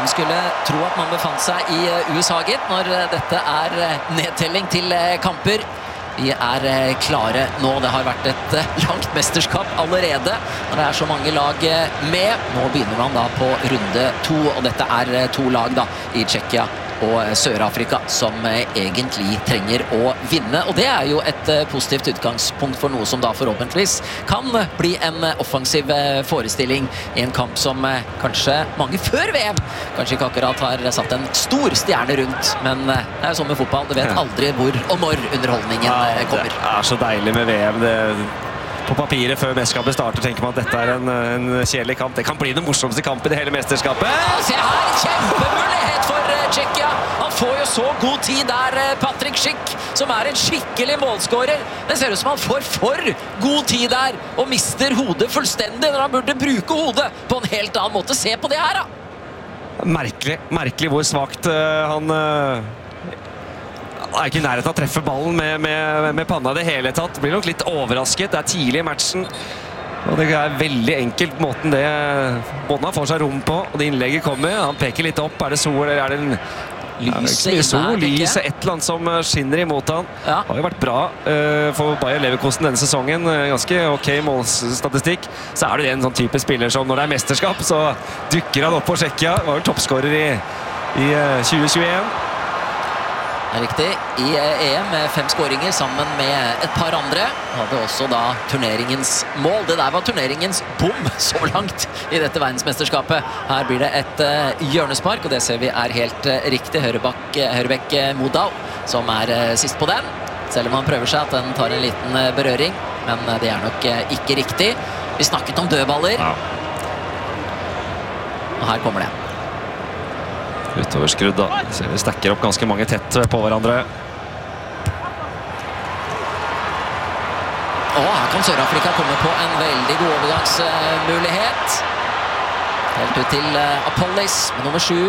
Man skulle tro at man befant seg i USA, gitt, når dette nedtelling til kamper. Vi klare nå. Det har vært et langt mesterskap allerede, når det så mange lag med. Nå begynner man da på runde 2, og dette 2 lag da i Tsjekkia og Sør-Afrika som egentlig trenger å vinne. Og det jo et positivt utgangspunkt for noe som da forhåpentligvis kan bli en offensiv forestilling i en kamp som kanskje mange før VM kanskje ikke akkurat har satt en stor stjerne rundt. Men det jo sånn med fotball, du vet aldri hvor og når underholdningen kommer. Det så deilig med VM. På papiret før mesterskapet starter tenker man at dette en kjedelig kamp. Det kan bli den morsomste kampen i det hele mesterskapet. Se her, kjempemulighet for Tsjekkia. Han får jo så god tid der, Patrick Schick, som en skikkelig målskårer. Det ser ut som han får for god tid der, og mister hodet fullstendig når han burde bruke hodet på en helt annen måte. Se på det her, da! Merkelig hvor svagt han ikke i nærheten av å treffe ballen med panna i det hele tatt. Blir nok litt overrasket. Det tidlig i matchen. Og det veldig enkelt måten han får seg rom på. Og det innlegget kommer. Han peker litt opp. Det sol, eller det en lyset, et eller annet som skinner imot han. Ja. Har jo vært bra for Bayer Leverkusen denne sesongen. Ganske ok målstatistikk. Så det en sånn type spiller som når det mesterskap, så dukker han opp på Tsjekkia. Var jo toppskårer i 2021. Riktig. I EM med 5 skåringer sammen med et par andre. Hadde også da turneringens mål. Det der var turneringens bom så langt i dette verdensmesterskapet. Her blir det et hjørnespark, og det ser vi helt riktig. Høyrebekk Modau, som sist på den. Selv om han prøver seg at den tar en liten berøring. Men det nok ikke riktig. Vi snakket om dødballer. Ja. Og her kommer det. Utover skrudd da. Vi stacker opp ganske mange tett på hverandre. Her kan Sør-Afrika komme på en veldig god overgangsmulighet. Helt ut til Apollis med nummer 7.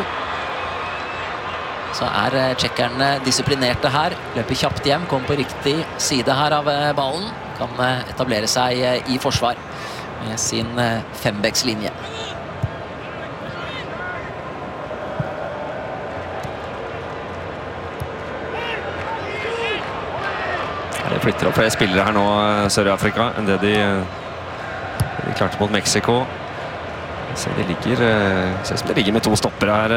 Så tsjekkerne disiplinerte her. Løper kjapt hjem, kommer på riktig side her av ballen. Kan etablere seg i forsvar med sin 5-bekkslinje. Det flytter opp flere spillere her nå, Sør-Afrika, enn det de klarte mot Mexico. Ser som det ligger med 2 stoppere her.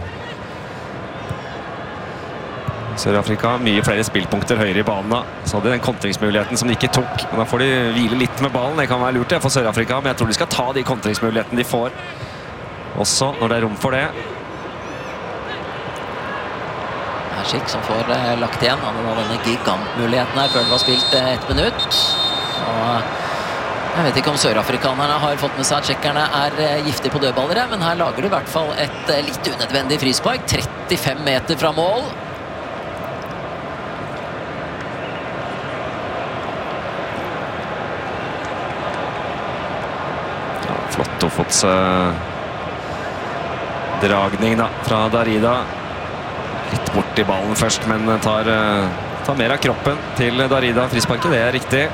Sør-Afrika, mye flere spillpunkter høyere i banen da. Så hadde de den kontringsmuligheten som de ikke tok. Men da får de hvile litt med ballen. Det kan være lurt for Sør-Afrika, men jeg tror de skal ta de kontringsmulighetene de får. Også når det rom for det. Schick som får lagt igjen. Han hadde denne gigantmuligheten her før det var spilt 1 minutt. Og jeg vet ikke om sørafrikanerne har fått med seg at tsjekkerne giftige på dødballere, men her lager du i hvert fall et litt unødvendig frispark. 35 meter fra mål. Ja, flott Tofots dragning da, fra Darida. Litt bort i ballen først, men tar mer av kroppen til Darida. Frisparket, det riktig.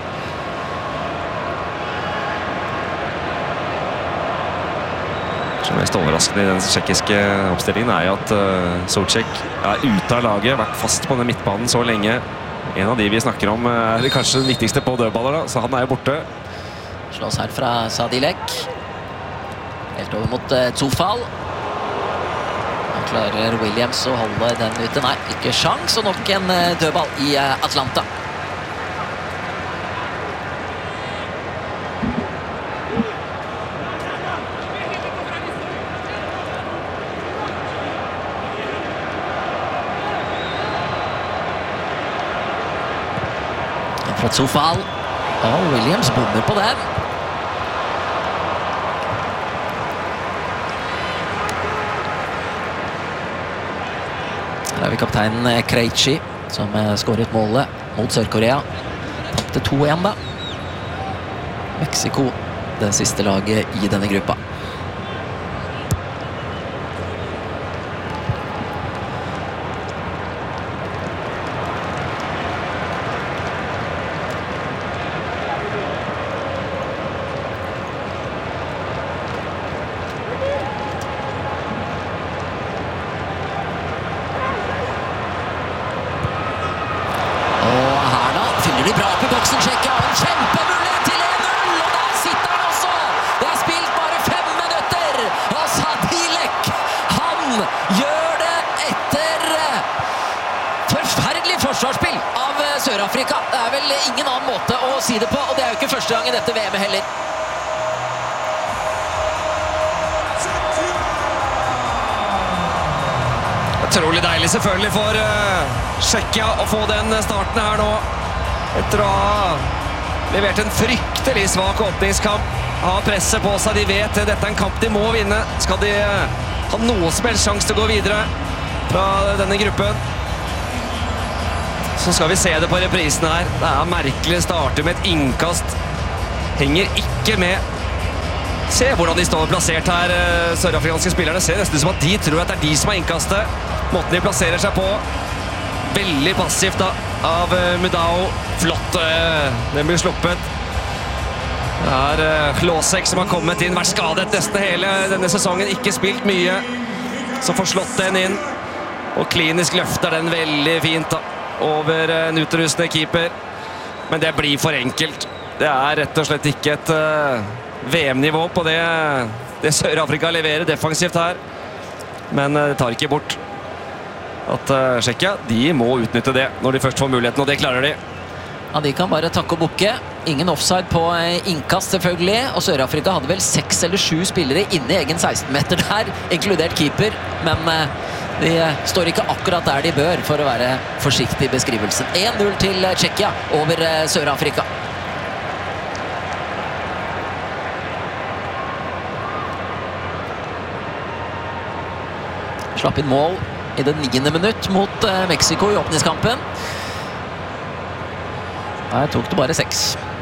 Det mest overraskende i den tsjekkiske oppstillingen jo at Souček ute av laget, vært fast på den midtbanen så lenge. En av de vi snakker om kanskje den viktigste på dødballer da, så han jo borte. Slås her fra Sadilek. Helt over mot Zufal. Klarer Williams å holde den ute? Nei, ikke sjans, og nok en dødball i Atlanta. Fra Zufal. Williams bommer på den. Her vi kapteinen Krejci, som skåret målet mot Sør-Korea. Tapte 2-1 da. Mexico, det siste laget i denne gruppa. Sør-Afrika. Det er vel ingen annen måte å si det på, og det er jo ikke første gang i dette VM heller. Utrolig deilig selvfølgelig for Tsjekkia å få den starten her nå. Etter å ha levert en fryktelig svak åpningskamp. Ha presset på seg, de vet dette er en kamp de må vinne. Skal de ha noe som helst sjanse til å gå videre fra denne gruppen. Så skal vi se det på reprisen her. Det er merkelig å starte med et innkast. Henger ikke med. Se hvordan de står plassert her, sørafrikanske spillerne. Ser nesten som at de tror at det er de som har innkastet. Måten de plasserer seg på. Veldig passivt da, av Mudau. Flott, den blir sluppet. Det er Klosek som har kommet inn, vært skadet nesten hele denne sesongen. Ikke spilt mye. Så får slått den inn. Og klinisk løfter den veldig fint da, over en utrustende keeper. Men det blir for enkelt. Det er rett og slett ikke et VM-nivå på det Sør-Afrika leverer defensivt her. Men det tar ikke bort at Tsjekkia, de må utnytte det når de først får muligheten, og det klarer de. Ja, de kan bare takke og bukke. Ingen offside på innkast selvfølgelig, og Sør-Afrika hadde vel 6 eller 7 spillere inne i egen 16-meter der, inkludert keeper, men de står ikke akkurat der de bør, for å være forsiktig i beskrivelsen. 1-0 til Tsjekkia over Sør-Afrika. Slapp inn mål i det 9. minutt mot Mexico i åpningskampen. Der tok det bare 6.